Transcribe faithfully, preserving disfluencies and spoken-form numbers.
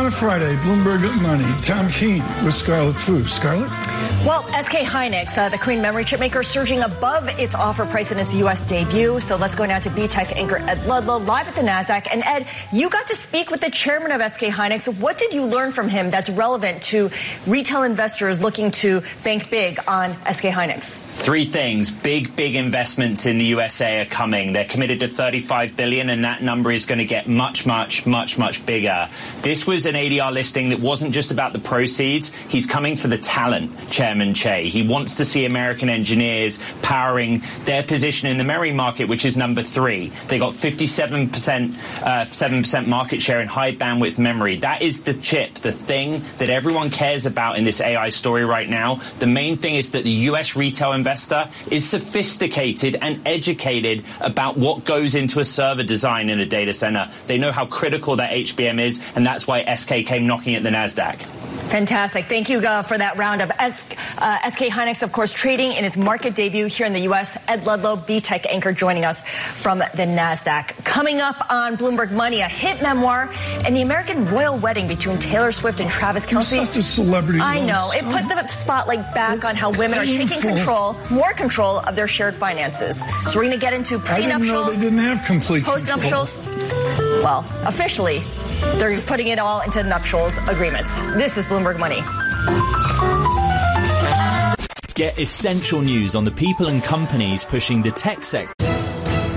a Friday, Bloomberg Money. Tom Keene with Scarlett Fu. Scarlett? Well, S K Hynix, uh, the Korean memory chip maker, surging above its offer price in its U S debut. So let's go now to B-Tech anchor Ed Ludlow, live at the NASDAQ. And Ed, you got to speak with the chairman of S K Hynix. What did you learn from him that's relevant to retail investors looking to bank big on S K Hynix? Three things. Big, big investments in the U S A are coming. They're committed to thirty-five billion dollars, and that number is going to get much, much, much, much bigger. This was an A D R listing that wasn't just about the proceeds. He's coming for the talent, Chairman Che. He wants to see American engineers powering their position in the memory market, which is number three. They got fifty-seven percent, uh, seven percent market share in high bandwidth memory. That is the chip, the thing that everyone cares about in this A I story right now. The main thing is that the U S retail investor is sophisticated and educated about what goes into a server design in a data center. They know how critical that H B M is, and that's why S K came knocking at the NASDAQ. Fantastic. Thank you uh, for that roundup. S, uh, S K Hynix, of course, trading in its market debut here in the U S. Ed Ludlow, B-Tech anchor, joining us from the NASDAQ. Coming up on Bloomberg Money, a hit memoir and the American royal wedding between Taylor Swift and Travis Kelce. You're such a celebrity. I know. It put the spotlight back it's on how women painful. are taking control, more control of their shared finances. So we're going to get into prenuptials. I didn't know they didn't have complete postnuptials. Well, officially, they're putting it all into nuptials agreements. This is Bloomberg Money. Get essential news on the people and companies pushing the tech sector.